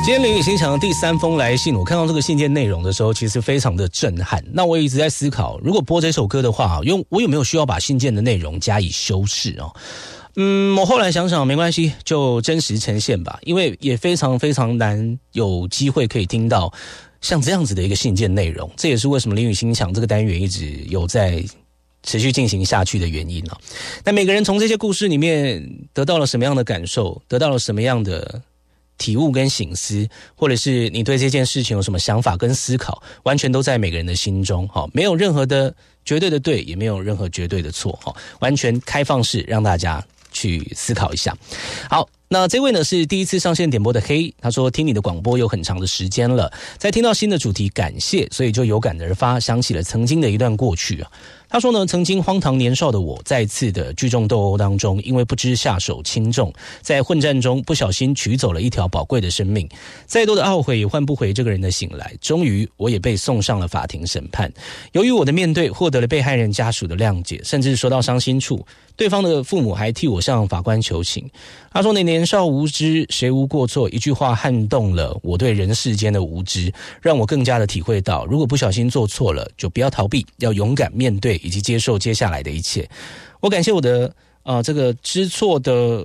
今天林雨欣讲的第3封来信，我看到这个信件内容的时候，其实非常的震撼。那我也一直在思考，如果播这首歌的话，我有没有需要把信件的内容加以修饰哦？我后来想想，没关系，就真实呈现吧，因为也非常非常难有机会可以听到像这样子的一个信件内容。这也是为什么林雨欣讲这个单元一直有在持续进行下去的原因啊。那每个人从这些故事里面得到了什么样的感受，得到了什么样的体悟跟省思，或者是你对这件事情有什么想法跟思考，完全都在每个人的心中，没有任何的绝对的对，也没有任何绝对的错，完全开放式让大家去思考一下。好，那这位呢是第一次上线点播的黑，他说听你的广播有很长的时间了，在听到新的主题感谢，所以就有感而发，想起了曾经的一段过去啊。他说呢，曾经荒唐年少的我，再次的聚众斗殴当中，因为不知下手轻重，在混战中不小心取走了一条宝贵的生命，再多的懊悔也换不回这个人的醒来。终于，我也被送上了法庭审判。由于我的面对获得了被害人家属的谅解，甚至说到伤心处，对方的父母还替我向法官求情。他说：“你年少无知，谁无过错？”一句话撼动了我对人世间的无知，让我更加的体会到，如果不小心做错了，就不要逃避，要勇敢面对以及接受接下来的一切。我感谢我的这个知错的